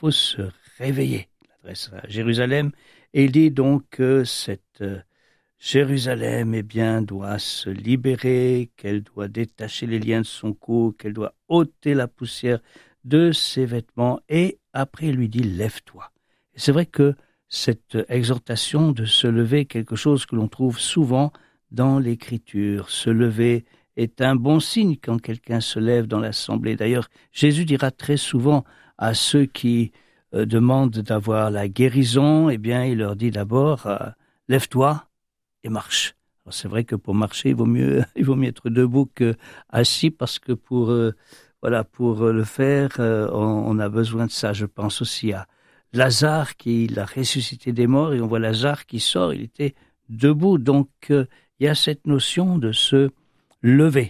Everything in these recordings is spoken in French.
faut se réveiller. Il adresse à Jérusalem et il dit donc que cette Jérusalem, eh bien, doit se libérer, qu'elle doit détacher les liens de son cou, qu'elle doit ôter la poussière de ses vêtements et après il lui dit lève-toi. Et c'est vrai que cette exhortation de se lever est quelque chose que l'on trouve souvent dans l'Écriture. Se lever est un bon signe quand quelqu'un se lève dans l'assemblée. D'ailleurs, Jésus dira très souvent à ceux qui demandent d'avoir la guérison, eh bien, il leur dit d'abord lève-toi et marche. Alors, c'est vrai que pour marcher, il vaut mieux être debout que assis parce que pour le faire, on a besoin de ça. Je pense aussi à Lazare qui l'a ressuscité des morts et on voit Lazare qui sort, il était debout. Donc, il y a cette notion de se lever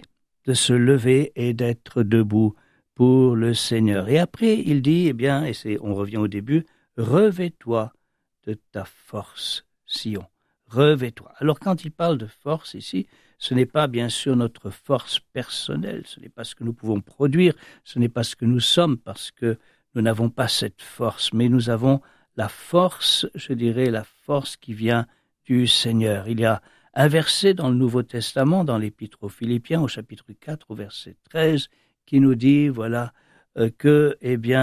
et d'être debout pour le Seigneur. Et après, il dit, eh bien, on revient au début, revêt-toi de ta force, Sion. Revêt-toi. Alors, quand il parle de force ici, ce n'est pas bien sûr notre force personnelle, ce n'est pas ce que nous pouvons produire, ce n'est pas ce que nous sommes, parce que nous n'avons pas cette force, mais nous avons la force, je dirais, la force qui vient du Seigneur. Il y a un verset dans le Nouveau Testament, dans l'Épître aux Philippiens, au chapitre 4, au verset 13, qui nous dit, que,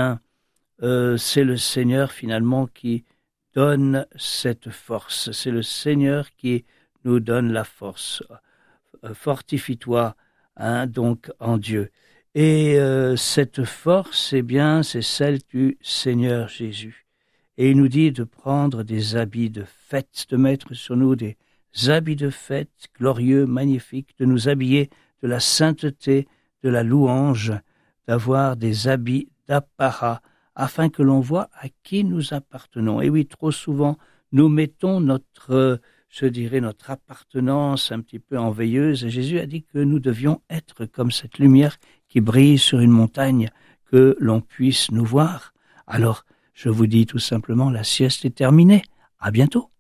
c'est le Seigneur finalement qui donne cette force. C'est le Seigneur qui nous donne la force. Fortifie-toi, donc en Dieu. Et cette force, c'est celle du Seigneur Jésus. Et il nous dit de prendre des habits de fête, de mettre sur nous des habits de fête glorieux, magnifiques, de nous habiller de la sainteté, de la louange, d'avoir des habits d'apparat, afin que l'on voit à qui nous appartenons. Et oui, trop souvent, nous mettons notre appartenance un petit peu en veilleuse. Et Jésus a dit que nous devions être comme cette lumière qui brille sur une montagne, que l'on puisse nous voir. Alors, je vous dis tout simplement, la sieste est terminée. À bientôt.